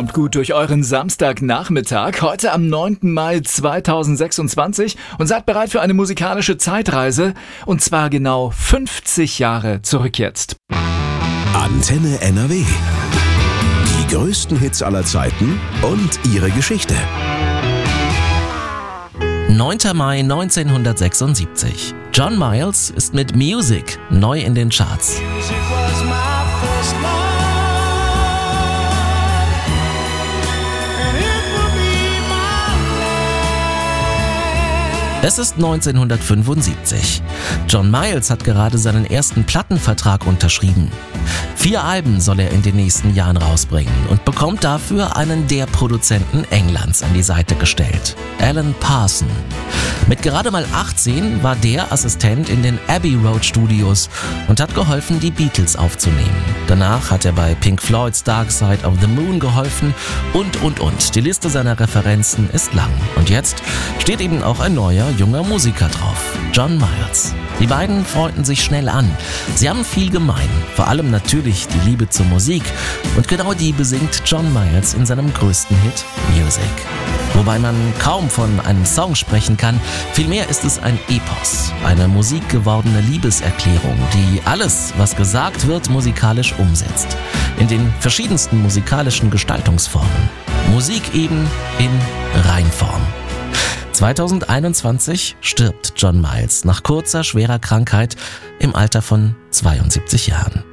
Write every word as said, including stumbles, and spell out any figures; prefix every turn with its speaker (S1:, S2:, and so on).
S1: kommt gut durch euren Samstagnachmittag, heute am neunten Mai zweitausendsechsundzwanzig und seid bereit für eine musikalische Zeitreise, und zwar genau fünfzig Jahre zurück jetzt.
S2: Antenne N R W. Die größten Hits aller Zeiten und ihre Geschichte.
S3: neunter Mai neunzehnhundertsechsundsiebzig. John Miles ist mit Music neu in den Charts. Es ist neunzehnhundertfünfundsiebzig. John Miles hat gerade seinen ersten Plattenvertrag unterschrieben. Vier Alben soll er in den nächsten Jahren rausbringen und bekommt dafür einen der Produzenten Englands an die Seite gestellt, Alan Parson. Mit gerade mal achtzehn war der Assistent in den Abbey Road Studios und hat geholfen, die Beatles aufzunehmen. Danach hat er bei Pink Floyds Dark Side of the Moon geholfen und, und, und. Die Liste seiner Referenzen ist lang. Und jetzt steht eben auch ein neuer, junger Musiker drauf, John Miles. Die beiden freunden sich schnell an. Sie haben viel gemein, vor allem natürlich die Liebe zur Musik. Und genau die besingt John Miles in seinem größten Hit Music. Wobei man kaum von einem Song sprechen kann, vielmehr ist es ein Epos, eine musikgewordene Liebeserklärung, die alles, was gesagt wird, musikalisch umsetzt. In den verschiedensten musikalischen Gestaltungsformen. Musik eben in Reinform. zweitausendeinundzwanzig stirbt John Miles nach kurzer, schwerer Krankheit im Alter von zweiundsiebzig Jahren.